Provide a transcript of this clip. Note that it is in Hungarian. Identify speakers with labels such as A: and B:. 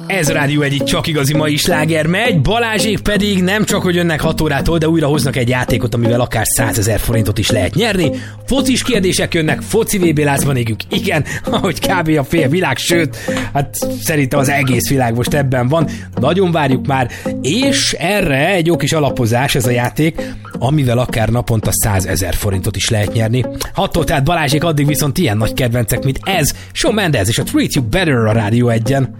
A: Ez Rádió egy csak igazi mai sláger megy, Balázsék pedig nem csak hogy jönnek 6 órától, de újra hoznak egy játékot, amivel akár 100 000 forintot is lehet nyerni. Focis kérdések jönnek, foci VB lázban égünk, igen, ahogy kb. A fél világ, sőt, hát szerintem az egész világ most ebben van. Nagyon várjuk már, és erre egy jó kis alapozás ez a játék, amivel akár naponta 100 000 forintot is lehet nyerni. 6-tól tehát Balázsék, addig viszont ilyen nagy kedvencek, mint ez, Shawn Mendes és a Treat You Better a Rádió 1-en.